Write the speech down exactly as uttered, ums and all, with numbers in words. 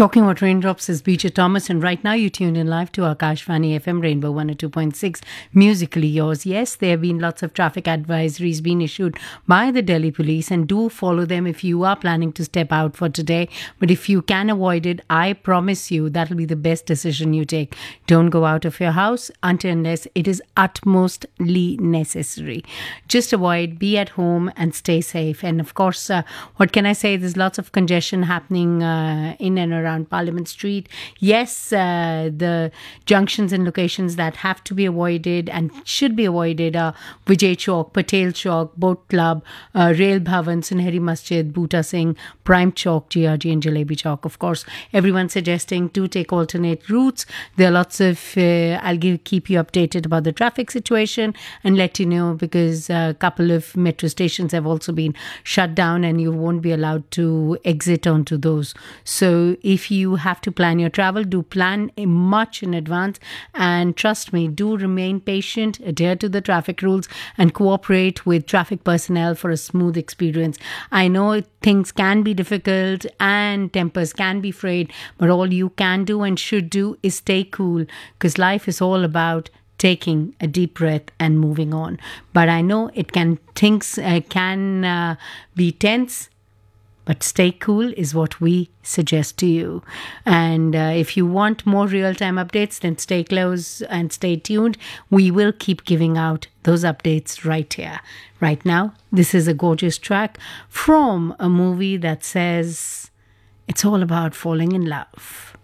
Talking about raindrops is Beecher Thomas, and right now you tuned in live to Akashvani F M Rainbow one oh two point six, musically yours. Yes, there have been lots of traffic advisories being issued by the Delhi police, and do follow them if you are planning to step out for today. But if you can avoid it, I promise you that'll be the best decision you take. Don't go out of your house until unless it is utmostly necessary. Just avoid, be at home, and stay safe. And of course, uh, what can I say? There's lots of congestion happening uh, in and around Parliament Street. Yes, uh, the junctions and locations that have to be avoided and should be avoided are Vijay Chowk, Patel Chowk, Boat Club, uh, Rail Bhavan, Sunheri Masjid, Bhuta Singh, Prime Chowk, G R G, and Jalebi Chowk. Of course, everyone's suggesting to take alternate routes. There are lots of, uh, I'll give, keep you updated about the traffic situation and let you know, because a couple of metro stations have also been shut down and you won't be allowed to exit onto those. So if you have to plan your travel, do plan much in advance, and trust me, do remain patient, adhere to the traffic rules, and cooperate with traffic personnel for a smooth experience. I know things can be difficult and tempers can be frayed, but all you can do and should do is stay cool, because life is all about taking a deep breath and moving on. But I know it can things uh, can uh, be tense, but stay cool is what we suggest to you. And uh, if you want more real-time updates, then stay close and stay tuned. We will keep giving out those updates right here. Right now, this is a gorgeous track from a movie that says it's all about falling in love.